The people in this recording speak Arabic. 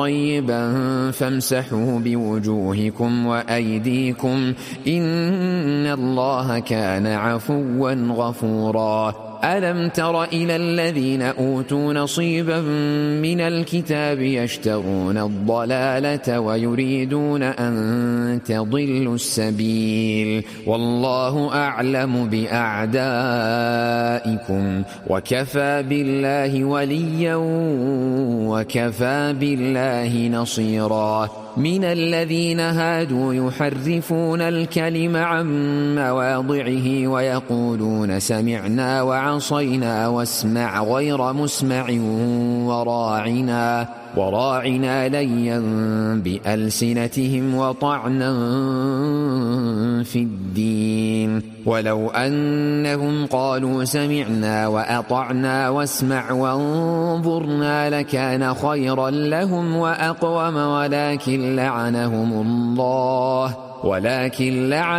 طيبا فامسحوا بوجوهكم وأيديكم إن الله كان عفوا غفورا. ألم تر إلى الذين أوتوا نصيبا من الكتاب يشترون الضلالة ويريدون أن تضلوا السبيل والله أعلم بأعدائكم وكفى بالله وليا وكفى بالله نصيرا. من الذين هادوا يحرفون الكلم عن مواضعه ويقولون سمعنا وعصينا واسمع غير مسمع وراعنا ليا بألسنتهم وطعنا في الدين ولو أنهم قالوا سمعنا وأطعنا واسمع وانظرنا لكان خيرا لهم وأقوم ولكن لعنهم الله